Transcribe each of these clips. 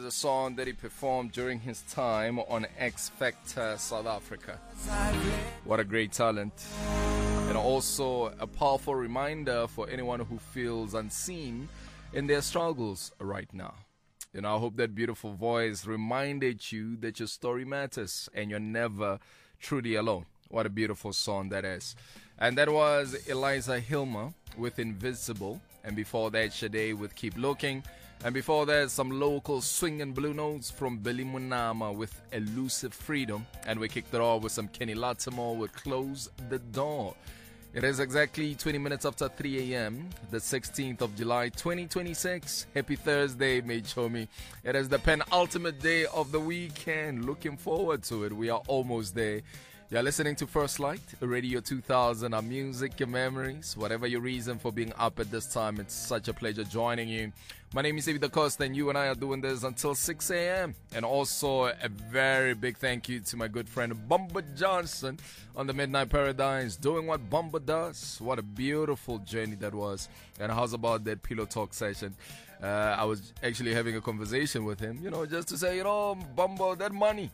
a song that he performed during his time on X Factor South Africa. What a great talent. And also a powerful reminder for anyone who feels unseen in their struggles right now. I hope that beautiful voice reminded you that your story matters and you're never truly alone. What a beautiful song that is. And that was Eliza Hilmer with Invisible. And before that, Sade with Keep Looking. And before that, some local swing and blue notes from Billy Munama with Elusive Freedom. And we kicked it off with some Kenny Latimore with Close the Door. It is exactly 20 minutes after 3 a.m., the 16th of July, 2026. Happy Thursday, Mechomi. It is the penultimate day of the weekend. Looking forward to it. We are almost there. You're listening to First Light, Radio 2000, our music, your memories, whatever your reason for being up at this time. It's such a pleasure joining you. My name is Evie Da Costa, and you and I are doing this until 6 a.m. And also a very big thank you to my good friend Bumba Johnson on the Midnight Paradise, doing what Bumba does. What a beautiful journey that was. And how's about that pillow talk session? I was actually having a conversation with him, just to say, Bumba, that money.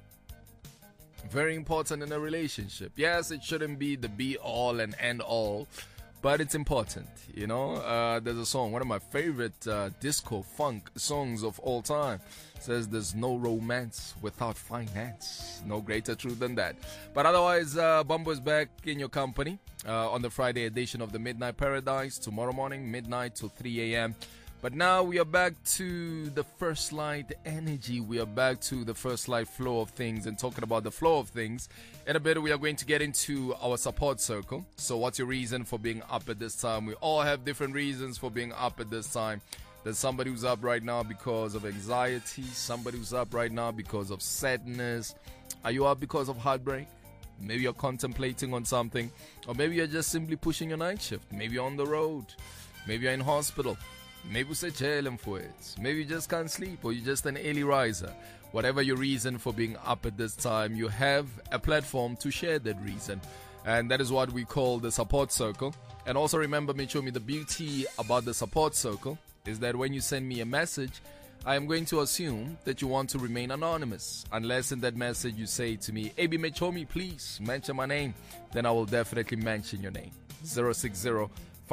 Very important in a relationship. Yes, it shouldn't be the be-all and end-all, but it's important, There's a song, one of my favorite disco funk songs of all time, says there's no romance without finance. No greater truth than that. But otherwise, Bumbo's back in your company on the Friday edition of the Midnight Paradise, tomorrow morning, midnight till 3 a.m., But now we are back to the First Light energy. We are back to the First Light flow of things. And talking about the flow of things, in a bit we are going to get into our support circle. So what's your reason for being up at this time? We all have different reasons for being up at this time. There's somebody who's up right now because of anxiety. Somebody who's up right now because of sadness. Are you up because of heartbreak? Maybe you're contemplating on something. Or maybe you're just simply pushing your night shift. Maybe you're on the road. Maybe you're in hospital. Maybe you say jail for it. Maybe you just can't sleep, or you're just an early riser. Whatever your reason for being up at this time, you have a platform to share that reason. And that is what we call the support circle. And also remember, Michomi, the beauty about the support circle is that when you send me a message, I am going to assume that you want to remain anonymous. Unless in that message you say to me, AB Michomi, please mention my name. Then I will definitely mention your name. 060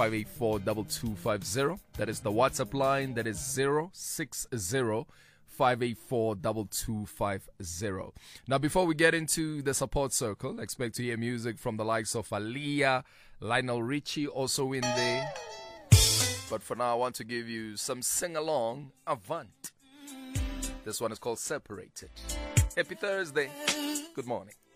584-2250. That is the WhatsApp line. That is 060-584-2250. Now, before we get into the support circle, expect to hear music from the likes of Aaliyah, Lionel Richie also in there. But for now, I want to give you some sing-along avant. This one is called Separated. Happy Thursday. Good morning.